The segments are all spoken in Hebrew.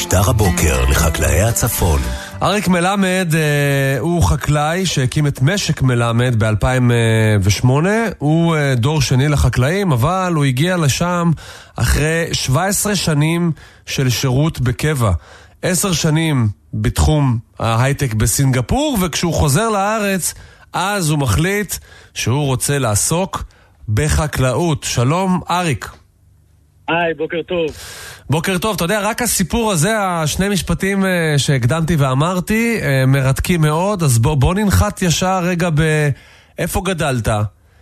משדר הבוקר לחקלאי הצפון. אריק מלמד הוא חקלאי שהקים את משק מלמד ב-2008. הוא דור שני לחקלאים, אבל הוא הגיע לשם אחרי 17 שנים של שירות בקבע. 10 שנים בתחום ההייטק בסינגפור, וכשהוא חוזר לארץ, אז הוא מחליט שהוא רוצה לעסוק בחקלאות. שלום אריק. היי, בוקר טוב. בוקר טוב. אתה יודע, רק הסיפור הזה, השני משפטים שהקדמתי ואמרתי, מרתקים מאוד. אז בוא ננחת ישר רגע באיפה גדלת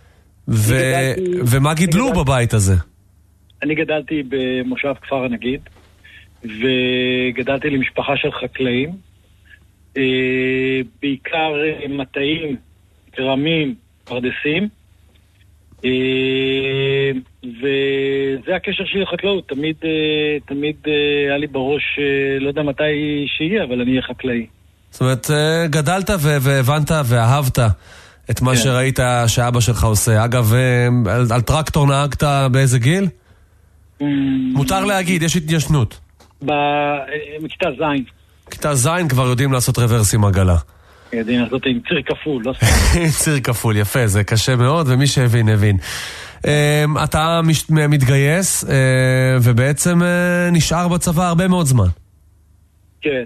ומה גידלו בבית הזה. אני גדלתי במושב כפר הנגיד, וגדלתי למשפחה של חקלאים, בעיקר מטעים, כרמים, פרדסים, וזה הקשר שלי לחקלאות. תמיד היה לי בראש, לא יודע מתי שיהיה, אבל אני אהיה חקלאי. זאת אומרת, גדלת והבנת ואהבת את מה שראית שאבא שלך עושה. אגב, על טרקטור נהגת באיזה גיל? מותר להגיד, יש התיישנות. מכיתה זין. כיתה זין כבר יודעים לעשות רוורס עם עגלה. יודעים לעשות עם ציר כפול, לא סתם. ציר כפול, יפה, זה קשה מאוד, ומי שהבין, הבין. אתה מתגייס, ובעצם נשאר בצבא הרבה מאוד זמן. כן.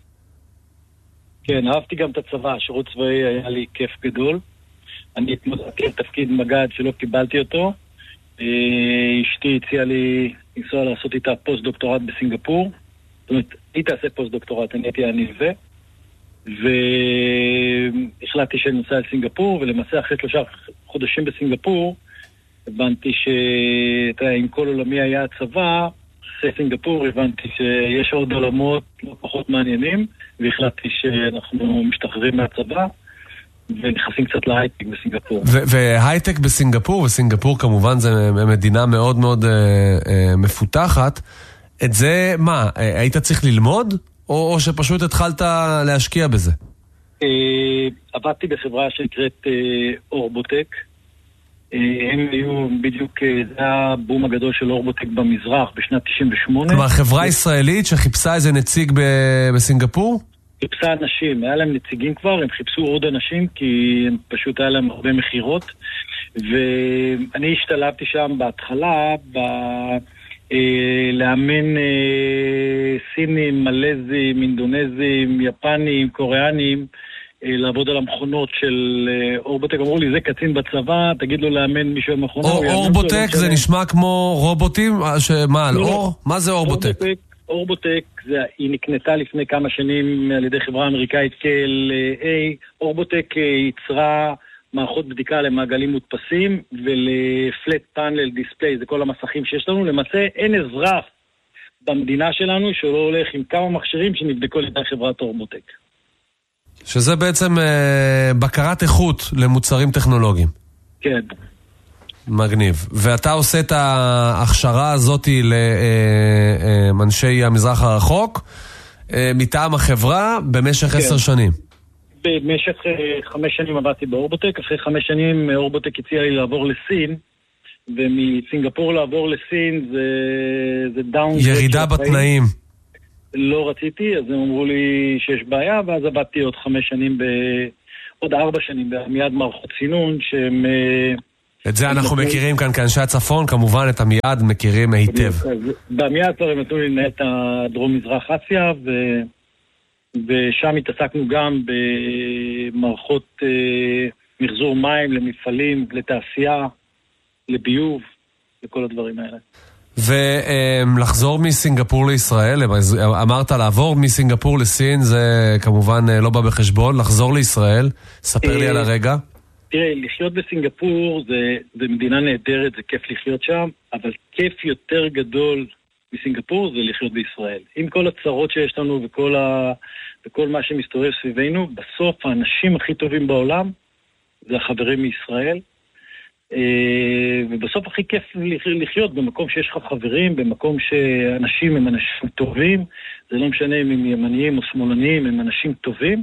כן, אהבתי גם את הצבא, השירות צבאי היה לי כיף גדול. אני התמודדתי על תפקיד מג"ד שלא קיבלתי אותו. אשתי הציעה לי לנסוע לעשות איתה פוסט דוקטורט בסינגפור. זאת אומרת, היא תעשה פוסט דוקטורט, אני הייתי הנלווה. והחלטתי שאני נוסע לסינגפור, ולמעשה אחרי 3 חודשים בסינגפור, הבנתי שעם כל עולמי היה הצבא, אחרי סינגפור הבנתי שיש עוד עולמות לא פחות מעניינים, והחלטתי שאנחנו משתחררים מהצבא, ונכנסים קצת להייטק בסינגפור. והייטק בסינגפור, וסינגפור כמובן זה מדינה מאוד מאוד מפותחת, את זה מה, היית צריך ללמוד? או שפשוט התחלת להשקיע בזה? עבדתי בחברה שנקראת אורבוטק. הם היו בדיוק, זה הבום הגדול של אורבוטק במזרח בשנת 98. כלומר, חברה ישראלית שחיפשה איזה נציג בסינגפור? חיפשה אנשים, היה להם נציגים כבר, הם חיפשו עוד אנשים כי הם פשוט היה להם הרבה מחירות. ואני השתלבתי שם בהתחלה לאמן סינים, מלזים, אינדונזים, יפנים, קוריאנים, לעבוד על המכונות של אורבוטק. אמרו לי, זה קצין בצבא, תגיד לו לאמן מישהו במכונה. אורבוטק זה נשמע כמו רובוטים? מה, על אור? מה זה אורבוטק? אורבוטק, היא נקנתה לפני כמה שנים על ידי חברה אמריקאית KLA. אורבוטק ייצרה מערכות בדיקה למעגלים מודפסים ולפלט פאנל דיספליי, זה כל המסכים שיש לנו. למעשה אין אזרח במדינה שלנו שלא הולך עם כמה מכשירים שנבדקו על ידי חברת אורבוטק. שזה בעצם בקרת איכות למוצרים טכנולוגיים. כן. מגניב. ואתה עושה את ההכשרה הזאת לאנשי המזרח הרחוק מטעם החברה במשך 10 שנים. במשך 5 שנים עבדתי באורבוטק. אחרי 5 שנים אורבוטק הציע לי לעבור לסין, ומסינגפור לעבור לסין זה דאון. ירידה בתנאים. לא רציתי, אז הם אמרו לי שיש בעיה, ואז עבדתי עוד 5 שנים, עוד 4 שנים, מיד מערכות סינון, שהם... את זה אנחנו מכירים כאן כאנשי הצפון, כמובן את המיד מכירים היטב. במיד כבר הם נתנו לי לנהל את הדרום מזרח אסיה, ושם התעסקנו גם במערכות מחזור מים למפעלים, לתעשייה, לביוב, לכל הדברים האלה. ולחזור מסינגפור לישראל, אמרת לעבור מסינגפור לסין, זה כמובן לא בא בחשבון, לחזור לישראל, ספר לי על הרגע. תראה, לחיות בסינגפור זה מדינה נהדרת, זה כיף לחיות שם, אבל כיף יותר גדול מסינגפור זה לחיות בישראל. עם כל הצרות שיש לנו וכל מה שמסתובב סביבנו, בסוף האנשים הכי טובים בעולם זה החברים מישראל, ובסוף הכי כיף לחיות במקום שיש לך חברים, במקום שאנשים הם אנשים טובים, זה לא משנה אם הם ימניים או שמאלניים, הם אנשים טובים,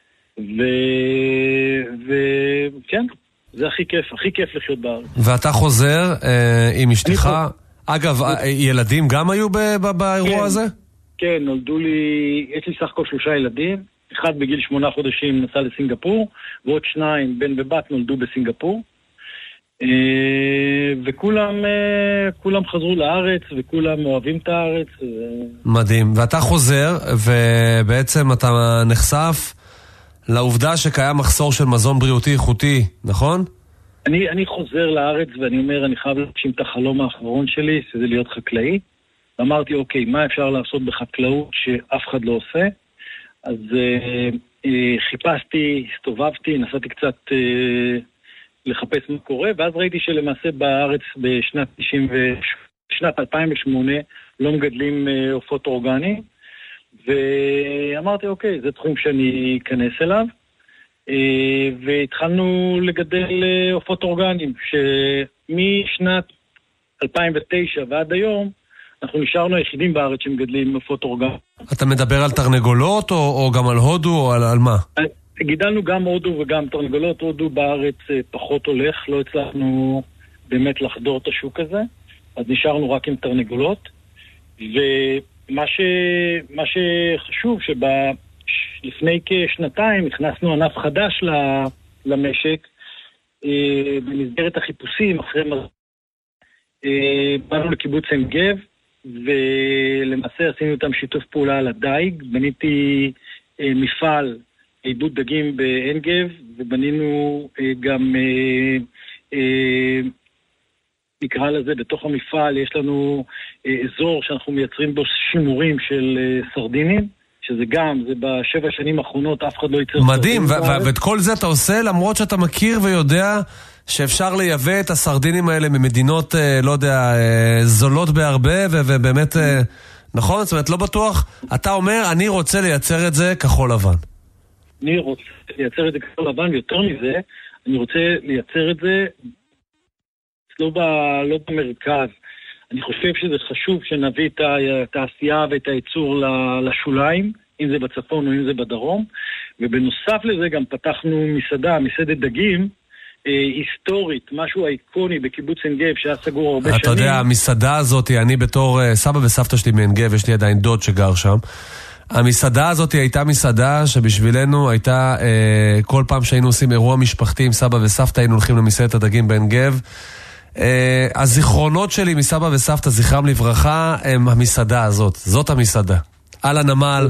וכן, זה הכי כיף לחיות בארץ. ואתה חוזר עם אשתך, אגב, ילדים גם היו באירוע הזה? כן, נולדו לי, יש לי סך הכל 3 ילדים, אחד בגיל 8 חודשים נסע לסינגפור, ועוד 2, בן ובת, נולדו בסינגפור. וכולם חזרו לארץ, וכולם אוהבים את הארץ. מדהים. ואתה חוזר, ובעצם אתה נחשף לעובדה שקיים מחסור של מזון בריאותי איכותי, נכון? אני חוזר לארץ ואני אומר, אני חייב להגשים את החלום האחרון שלי, שזה להיות חקלאי. ואמרתי, אוקיי, מה אפשר לעשות בחקלאות שאף אחד לא עושה? אז חיפשתי, הסתובבתי, נסעתי קצת לחפש מה קורה, ואז ראיתי שלמעשה בארץ בשנת 2008 לא מגדלים עופות אורגניים, ואמרתי, אוקיי, זה תחום שאני אכנס אליו, והתחלנו לגדל עופות אורגניים, שמשנת 2009 ועד היום, אנחנו נשארנו היחידים בארץ שמגדלים עופות אורגניים. אתה מדבר על תרנגולות או גם על הודו או על מה? גידלנו גם הודו וגם תרנגולות. הודו בארץ פחות הולך, לא הצלחנו באמת לחדור את השוק הזה, אז נשארנו רק עם תרנגולות. ומה שחשוב, שלפני כשנתיים הכנסנו ענף חדש למשק, במסגרת החיפושים אחרי באנו לקיבוץ עין גב, ולמעשה עשינו איתם שיתוף פעולה על הדייג. בניתי מפעל עיבוד דגים בעין גב, ובנינו גם נקרא לזה, בתוך המפעל יש לנו אזור שאנחנו מייצרים בו שימורים של סרדינים, שזה גם, זה ב7 שנים האחרונות אף אחד לא ייצר. מדהים, ואת כל זה אתה עושה למרות שאתה מכיר ויודע שאפשר לייבא את הסרדינים האלה ממדינות, לא יודע, זולות בהרבה, ובאמת, נכון? זאת אומרת, לא בטוח. אתה אומר, אני רוצה לייצר את זה כחול לבן. אני רוצה לייצר את זה כחול לבן, ויותר מזה, אני רוצה לייצר את זה לא במרכז. אני חושב שזה חשוב שנביא את התעשייה ואת הייצור לשוליים, אם זה בצפון או אם זה בדרום, ובנוסף לזה גם פתחנו מסעדת דגים, היסטורית, משהו איקוני בקיבוץ עין גב שהיה סגור הרבה שנים. אתה יודע, המסעדה הזאת, אני בתור סבא וסבתא שלי מעין גב, יש לי עדיין דוד שגר שם. המסעדה הזאת הייתה מסעדה שבשבילנו הייתה, כל פעם שהיינו עושים אירוע משפחתי עם סבא וסבתא, היינו הולכים למסעדת הדגים בעין גב. הזיכרונות שלי מסבא וסבתא, זכרם לברכה, הם המסעדה הזאת. זאת המסעדה. על הנמל.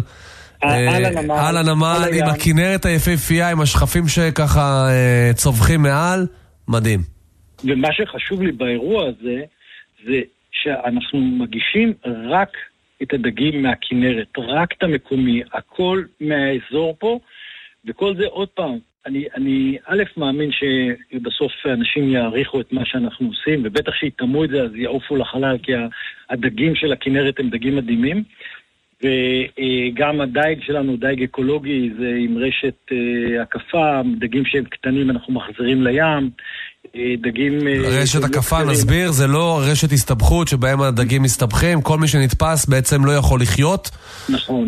על הנמל, עם הכינרת היפהפייה, עם השכפים שככה צווחים מעל, מדהים. ומה שחשוב לי באירוע הזה, זה שאנחנו מגישים רק את הדגים מהכינרת, רק את המקומי, הכל מהאזור פה, וכל זה עוד פעם, אני א' מאמין שבסוף אנשים יעריכו את מה שאנחנו עושים, ובטח שיתאמו את זה אז יעופו לחלל, כי הדגים של הכינרת הם דגים מדהימים, וגם הדייג שלנו, דייג אקולוגי, זה עם רשת הקפה, דגים שהם קטנים אנחנו מחזירים לים, דגים... רשת הקפה, נסביר, זה לא רשת הסתבכות שבהם הדגים מסתבכים, כל מי שנתפס בעצם לא יכול לחיות. נכון.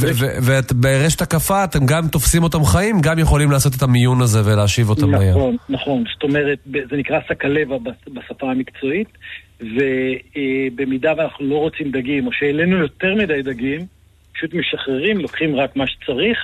וברשת הקפה אתם גם תופסים אותם חיים, גם יכולים לעשות את המיון הזה ולהשיב אותם לים. נכון, נכון. זאת אומרת, זה נקרא סקלבה בשפה המקצועית, ובמידה ואנחנו לא רוצים דגים, או שאלינו יותר מדי דגים, פשוט משחררים, לוקחים רק מה שצריך,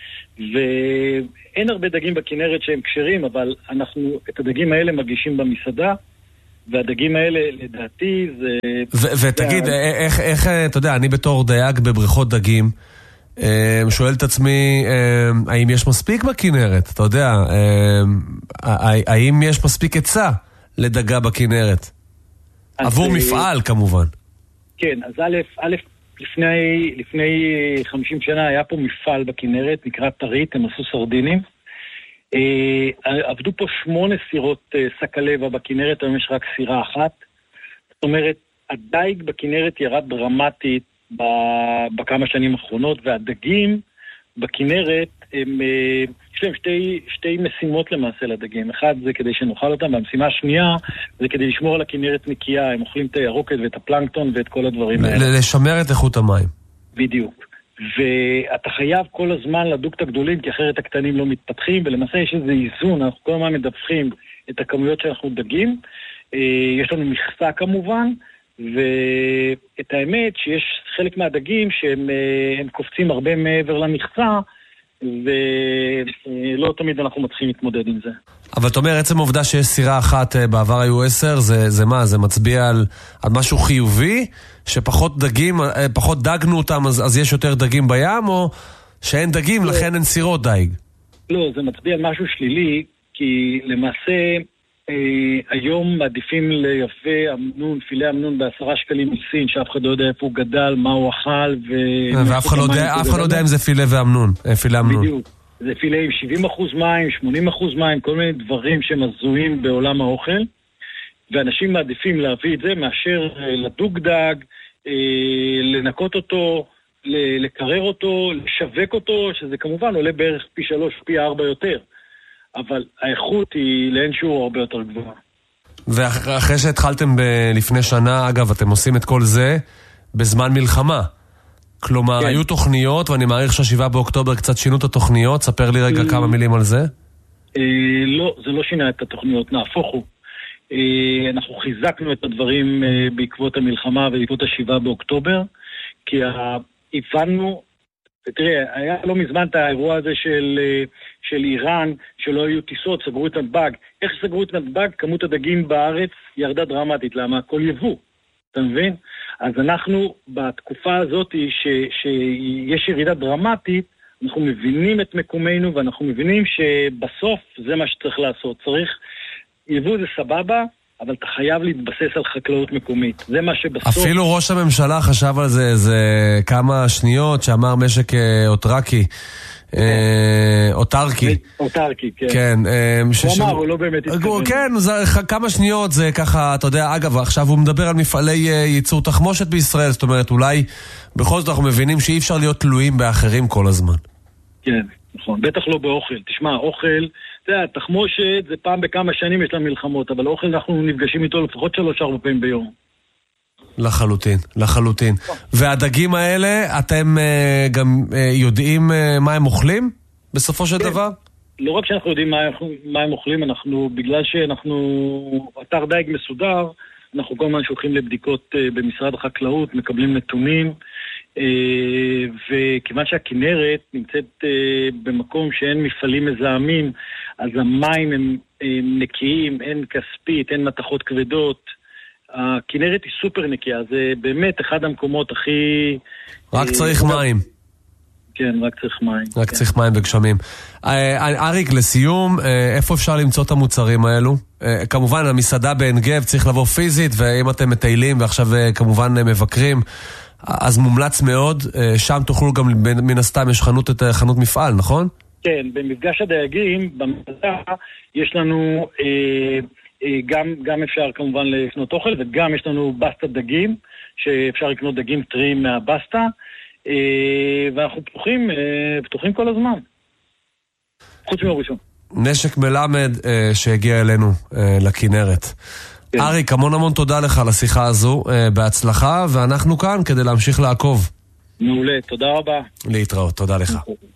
ואין הרבה דגים בכנרת שהם כשרים, אבל אנחנו את הדגים האלה מגישים במסעדה, והדגים האלה לדעתי זה... ותגיד, איך, אתה יודע, אני בתור דייג בבריכות דגים, שואל את עצמי, האם יש מספיק בכנרת? אתה יודע, האם יש מספיק היצע לדגה בכנרת? עבור מפעל כמובן. כן, אז א', לפני 50 שנה היה פה מפעל בכנרת, נקרא תרית, הם עשו סרדינים. עבדו פה 8 סירות סקלבה בכנרת, היום יש רק סירה אחת. זאת אומרת, הדייג בכנרת ירד דרמטית בכמה שנים האחרונות, והדגים בכנרת, יש להם שתי משימות למעשה לדגים. אחד זה כדי שנאכל אותם, והמשימה השנייה זה כדי לשמור על הכנרת נקייה. הם אוכלים את הירוקת ואת הפלנקטון ואת כל הדברים האלה. לשמר את איכות המים. בדיוק. ואתה חייב כל הזמן לדוג את הגדולים, כי אחרת הקטנים לא מתפתחים, ולמעשה יש איזה איזון, אנחנו כל הזמן מדווחים את הכמויות שאנחנו דגים. יש לנו מכסה כמובן, ואת האמת שיש חלק מהדגים שהם קופצים הרבה מעבר למכסה, ולא תמיד אנחנו מצליחים להתמודד עם זה. אבל אתה אומר, עצם העובדה שיש סירה אחת, בעבר היו 10, זה מה? זה מצביע על משהו חיובי? שפחות דגים, פחות דגנו אותם, אז יש יותר דגים בים, או שאין דגים, לכן אין סירות דייג? לא, זה מצביע על משהו שלילי, כי למעשה היום מעדיפים לייבא אמנון, פילה אמנון ב10 שקלים מסין, שאף אחד לא יודע איפה הוא גדל, מה הוא אכל, ואף אחד לא יודע אם זה פילה ואמנון, פילה אמנון. בדיוק. זה פילה עם 70% מים, 80% מים, כל מיני דברים שמזוהים בעולם האוכל, ואנשים מעדיפים להביא את זה מאשר לדוג דג, לנקות אותו, לקרר אותו, לשווק אותו, שזה כמובן עולה בערך פי 3, פי 4 יותר. אבל האיכות היא לאין שיעור הרבה יותר גבוהה. ואחרי שהתחלתם לפני שנה, אגב, אתם עושים את כל זה בזמן מלחמה. כלומר, כן. היו תוכניות, ואני מעריך ש7 באוקטובר קצת שינו את התוכניות. ספר לי רגע כמה מילים על זה. לא, זה לא שינה את התוכניות, נהפוך הוא. אנחנו חיזקנו את הדברים בעקבות המלחמה ובעקבות ה7 באוקטובר, כי הבנו, תראה, היה לא מזמן את האירוע הזה של איראן, שלא היו טיסות, סגרו את נתב"ג. איך סגרו את נתב"ג? כמות הדגים בארץ ירדה דרמטית. למה? הכל יבוא. אתה מבין? אז אנחנו, בתקופה הזאת שיש ירידה דרמטית, אנחנו מבינים את מקומנו, ואנחנו מבינים שבסוף זה מה שצריך לעשות. צריך, יבוא זה סבבה, אבל אתה חייב להתבסס על חקלאות מקומית. זה מה שבסוף... אפילו ראש הממשלה חשב על זה כמה שניות, שאמר משק אוטרקי. אוטרקי, כן. כן. הוא אמר, הוא לא באמת התכוון. כן, כמה שניות זה ככה, אתה יודע, אגב, עכשיו הוא מדבר על מפעלי ייצור תחמושת בישראל, זאת אומרת, אולי בכל זאת אנחנו מבינים שאי אפשר להיות תלויים באחרים כל הזמן. כן, נכון. בטח לא באוכל. תשמע, אוכל, אתה יודע, תחמושת זה פעם בכמה שנים יש לה מלחמות, אבל אוכל אנחנו נפגשים איתו לפחות 3-4 פעמים ביום. לחלוטין, לחלוטין. והדגים האלה, אתם גם יודעים מה הם אוכלים בסופו של דבר? לא רק שאנחנו יודעים מה הם אוכלים, אנחנו, בגלל שאנחנו אתר דייג מסודר, אנחנו כל הזמן שולחים לבדיקות במשרד החקלאות, מקבלים נתונים, וכיוון שהכנרת נמצאת במקום שאין מפעלים מזהמים, אז המים הם נקיים, אין כספית, אין מתכות כבדות, הכנרת היא סופר נקייה, זה באמת אחד המקומות הכי... רק צריך מים. כן, רק צריך מים. רק צריך מים וגשמים. אריק, לסיום, איפה אפשר למצוא את המוצרים האלו? כמובן, המסעדה בעין גב צריך לבוא פיזית, ואם אתם מטיילים ועכשיו כמובן מבקרים, אז מומלץ מאוד. שם תוכלו גם, מן הסתם, יש חנות מפעל, נכון? כן, במפגש הדייגים, במסעדה, יש לנו... גם אפשר כמובן לקנות אוכל, וגם יש לנו בסטה דגים, שאפשר לקנות דגים טריים מהבסטה, ואנחנו פתוחים כל הזמן. חוץ מהראשון. נשק מלמד שהגיע אלינו לכנרת. כן. אריק, המון תודה לך על השיחה הזו, בהצלחה, ואנחנו כאן כדי להמשיך לעקוב. מעולה, תודה רבה. להתראות, תודה לך.